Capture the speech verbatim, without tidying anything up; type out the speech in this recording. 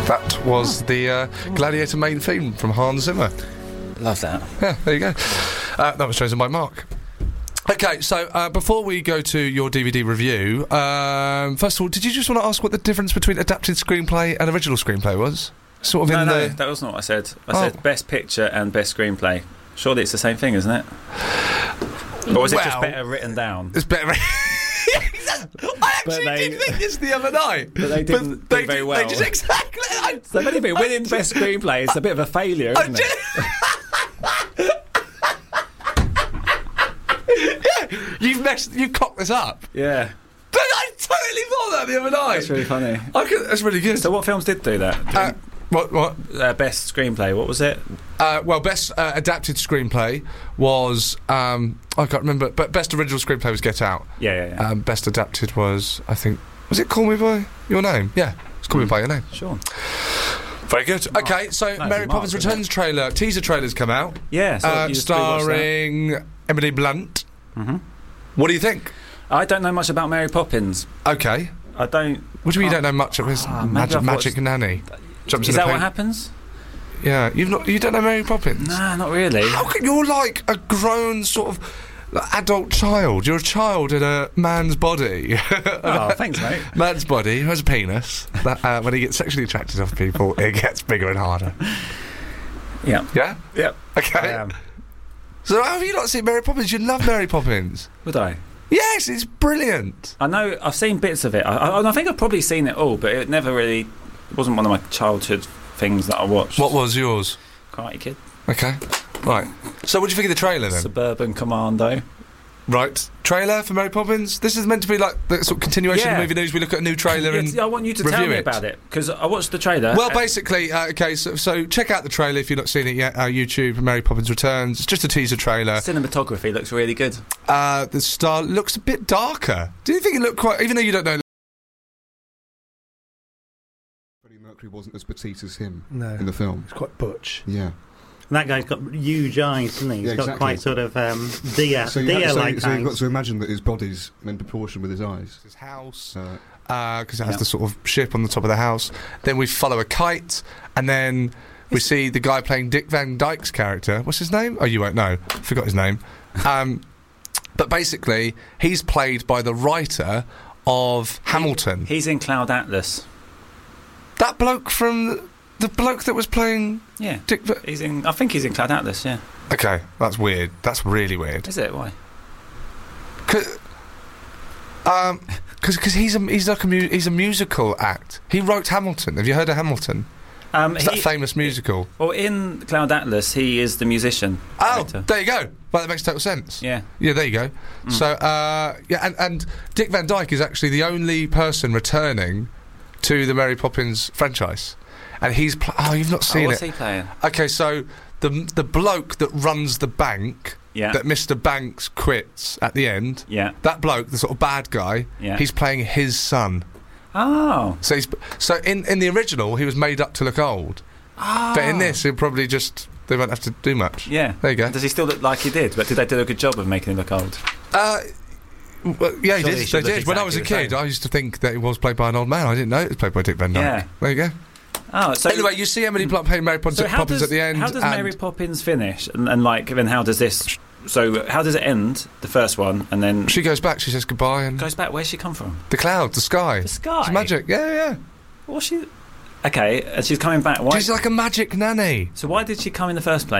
That was the uh, Gladiator main theme from Hans Zimmer. Love that. Yeah, there you go. Uh, that was chosen by Mark. Okay, so uh, before we go to your D V D review, um, first of all, did you just want to ask what the difference between adapted screenplay and original screenplay was? Sort of no, in no, the... that wasn't what I said. I Oh. said best picture and best screenplay. Surely it's the same thing, isn't it? Or was it just Well, better written down? It's better... I actually they- did think this the other night. But they didn't they do very did- well. They just exactly... I, So if anything, winning best screenplay is a bit of a failure, I isn't it? did- yeah, you've messed... You've cocked this up. Yeah, But I totally thought that the other night. that's really funny. I could, that's really good. So what films did do that? Uh, what? What? Uh, best screenplay, what was it? Uh, well, best uh, adapted screenplay was um, I can't remember, but best original screenplay was Get Out. Yeah, yeah, yeah. Um, best adapted was I think was it Call Me by Your Name? Yeah, it's Call Me Mm. by Your Name. Sure. Very good. Mark. Okay, so No, Mary Mark, Poppins isn't Returns trailer teaser trailers come out, Yeah, so uh, you just rewatched that. starring Emily Blunt. Mhm. What do you think? I don't know much about Mary Poppins. Okay, I don't. what do you mean you Can't- don't know much of this Ah, maybe magic, I've magic watched- nanny? Jumps in Is the that what paint. happens? Yeah, you've not you don't know Mary Poppins. Nah, not really. How can you're like a grown sort of adult child? You're a child in a man's body. Oh, thanks, mate. Man's body who has a penis. That uh, when he gets sexually attracted to people, it gets bigger and harder. Yeah. Yeah. Yep. Okay. I am. So how have you not seen Mary Poppins? You love Mary Poppins. Would I? Yes, it's brilliant. I know. I've seen bits of it. I, I, I think I've probably seen it all, but it never really it wasn't one of my childhood things that I watched. What was yours? Karate Kid, Okay. Right. So what do you think of the trailer then? Suburban Commando. Right. Trailer for Mary Poppins? This is meant to be like the sort of continuation Yeah. of movie news. We look at a new trailer Yeah, and t- I want you to review tell me it. about it because I watched the trailer. Well, and- basically, uh, okay, so, so check out the trailer if you've not seen it yet. Uh, YouTube, Mary Poppins Returns. It's just a teaser trailer. cinematography looks really good. Uh, the star looks a bit darker. Do you think it looked quite... Even though you don't know... Freddie Mercury wasn't as petite as him No, in the film. it's quite butch. Yeah. And that guy's got huge eyes, doesn't he? He's Yeah, got exactly. quite sort of um, deer, So, you have, so, deer-like so you've got eyes. to imagine that his body's in proportion with his eyes. His house... Uh, because it has Yeah. the sort of ship on the top of the house. Then we follow a kite, and then we see the guy playing Dick Van Dyke's character. What's his name? Oh, you won't know. Forgot his name. Um, but basically, he's played by the writer of Hamilton. He's in Cloud Atlas. That bloke from the bloke that was playing Yeah, Dick. Va- he's in. I think he's in Cloud Atlas. Yeah, okay, that's weird. That's really weird. is it? Why? Cause, um, because he's a he's like a mu- he's a musical act. He wrote Hamilton. Have you heard of Hamilton? Um, It's he, that famous musical. well, in Cloud Atlas, he is the musician. Oh, director. there you go. Well, that makes total sense. Yeah. Yeah, there you go. So, uh, yeah, and, and Dick Van Dyke is actually the only person returning to the Mary Poppins franchise, and he's pl- oh, you've not Oh, seen what's it. he playing? Okay, so the the bloke that runs the bank Yeah. that Mister Banks quits at the end. Yeah. That bloke, the sort of bad guy, Yeah. he's playing his son. Oh. So he's so in in the original he was made up to look old, Oh. but in this he'll probably just they won't have to do much. Yeah. There you go. Does he still look like he did? But did they do a good job of making him look old? Uh, well, yeah, he Surely did. he They should look did. When I was a exactly the kid, I used to think that it was played by an old man. I didn't know it was played by Dick Van Dyke. Yeah. There you go. Oh, so Anyway, you see Emily Blunt playing Mary Poppins, so how Poppins does, at the end. How does and Mary Poppins finish? And, and like, then how does this? So how does it end? The first one, and then she goes back. She says goodbye, and goes back. Where's she come from? the clouds, the sky. The sky. It's magic. Yeah, yeah. What's she? Okay, and she's coming back. Why? She's like a magic nanny. So why did she come in the first place?